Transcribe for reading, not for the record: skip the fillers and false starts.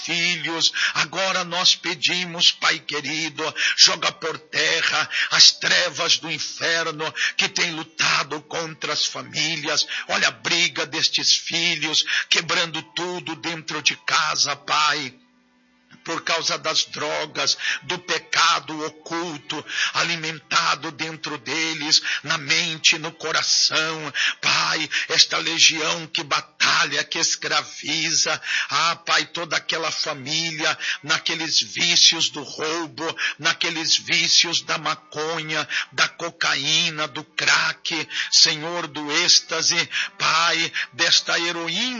filhos. Agora nós pedimos, Pai querido, joga por terra as trevas do inferno que tem lutado contra as famílias. Olha a briga destes filhos, quebrando tudo dentro de casa, Pai, por causa das drogas, do pecado oculto, alimentado dentro deles, na mente, no coração. Pai, esta legião que batalha, que escraviza, Pai, toda aquela família, naqueles vícios do roubo, naqueles vícios da maconha, da cocaína, do crack, Senhor, do êxtase, Pai, desta heroína